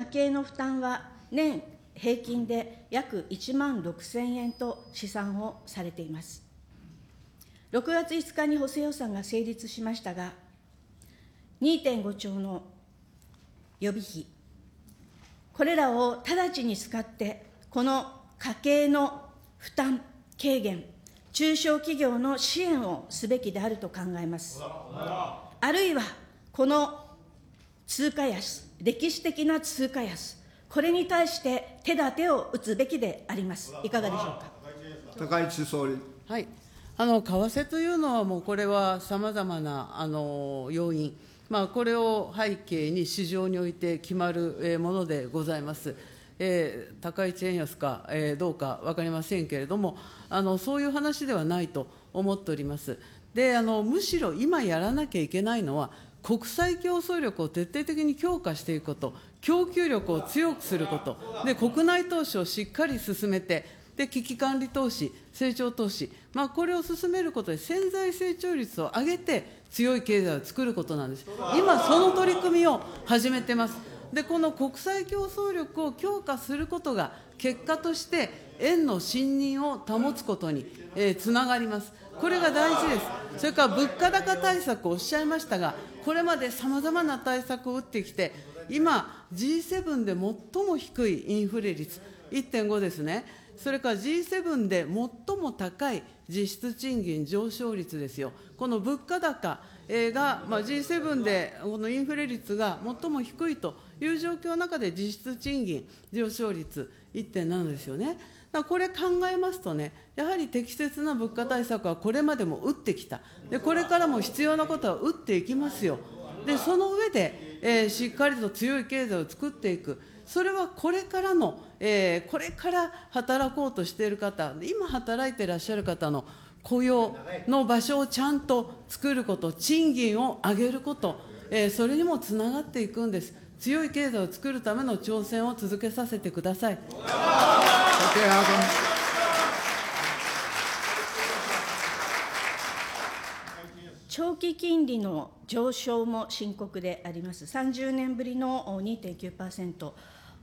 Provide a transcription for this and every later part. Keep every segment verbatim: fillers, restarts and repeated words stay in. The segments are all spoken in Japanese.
計の負担は年平均で約いちまんろくせんえんと試算をされています。ろくがついつかに補正予算が成立しましたが、にてんごちょうの予備費、これらを直ちに使って、この家計の負担軽減、中小企業の支援をすべきであると考えます。あるいは、この通貨安、歴史的な通貨安、これに対して手立てを打つべきであります。いかがでしょうか。 高市総理。 はい、あの為替というのは、もうこれはさまざまなあの要因、まあ、これを背景に市場において決まるものでございます。えー、高市円安か、えー、どうか分かりませんけれども、あのそういう話ではないと思っております。であのむしろ今やらなきゃいけないのは、国際競争力を徹底的に強化していくこと、供給力を強くすること、で国内投資をしっかり進めて、で危機管理投資、成長投資、まあ、これを進めることで潜在成長率を上げて、強い経済を作ることなんです。今、その取り組みを始めてます。でこの国際競争力を強化することが、結果として円の信認を保つことに、えー、つながります。これが大事です。それから物価高対策をおっしゃいましたが、これまでさまざまな対策を打ってきて、今、ジーセブン で最も低いインフレ率、いってんご ですね。それから ジーセブン で最も高い実質賃金上昇率ですよ。この物価高が、まあ、ジーセブン でこのインフレ率が最も低いという状況の中で、実質賃金上昇率 いってんなな ですよね。だからこれ考えますとね、やはり適切な物価対策はこれまでも打ってきた。でこれからも必要なことは打っていきますよ。でその上で、えー、しっかりと強い経済を作っていく。それはこれからの、えー、これから働こうとしている方、今働いていらっしゃる方の雇用の場所をちゃんと作ること、賃金を上げること、えー、それにもつながっていくんです。強い経済を作るための挑戦を続けさせてください。 長期金利の上昇も深刻であります。さんじゅうねんぶりの にてんきゅうパーセント。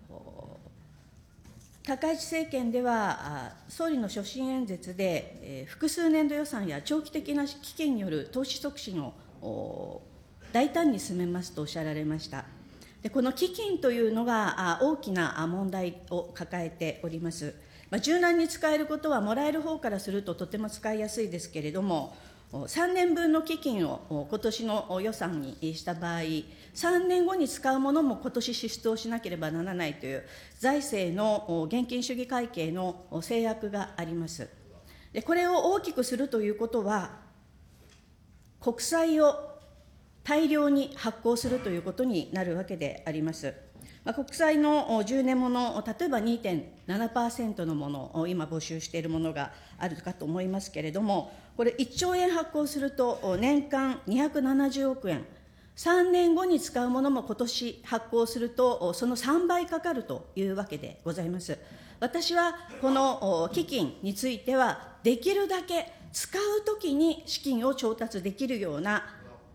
高市政権では、総理の所信演説で、複数年度予算や長期的な基金による投資促進を大胆に進めますとおっしゃられました。でこの基金というのが大きな問題を抱えております。まあ、柔軟に使えることは、もらえる方からするととても使いやすいですけれども、さんねんぶんの基金を今年の予算にした場合、さんねんごに使うものも今年支出をしなければならないという財政の現金主義会計の制約があります。でこれを大きくするということは、国債を大量に発行するということになるわけであります。まあ、国債のじゅうねんもの、例えば にてんななパーセント のものを今募集しているものがあるかと思いますけれども、これいっちょうえん発行すると年間にひゃくななじゅうおくえん、さんねんごに使うものも今年発行するとそのさんばいかかるというわけでございます。私はこの基金については、できるだけ使うときに資金を調達できるような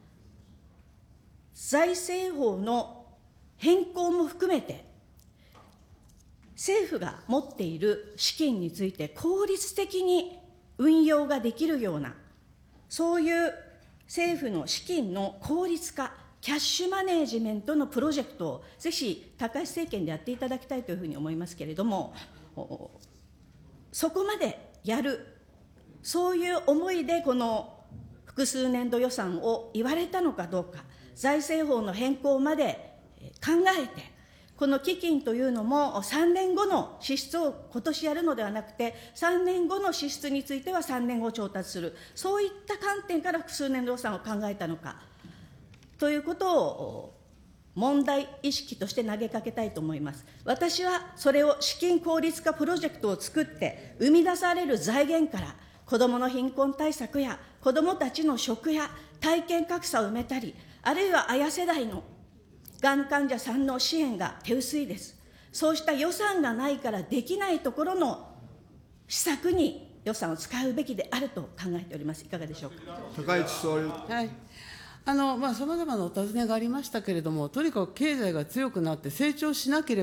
財政法の変更も含めて、政府が持っている資金について効率的に運用ができるような、そういう政府の資金の効率化、キャッシュマネージメントのプロジェクトをぜひ高市政権でやっていただきたいというふうに思いますけれども、そこまでやる、そういう思いでこの複数年度予算を言われたのかどうか、財政法の変更まで考えて、この基金というのもさんねんごの支出を今年やるのではなくて、さんねんごの支出についてはさんねんご調達する、そういった観点から複数年度予算を考えたのかということを問題意識として投げかけたいと思います。私はそれを資金効率化プロジェクトを作って生み出される財源から、子どもの貧困対策や子どもたちの食や体験格差を埋めたり、あるいは綾世代のがん患者さんの支援が手薄いです。そうした予算がないからできないところの施策に予算を使うべきであると考えております。いかがでしょうか。 高市総理。 はい。あのまあ、さまざまなお尋ねがありましたけれども、とにかく経済が強くなって成長しなければ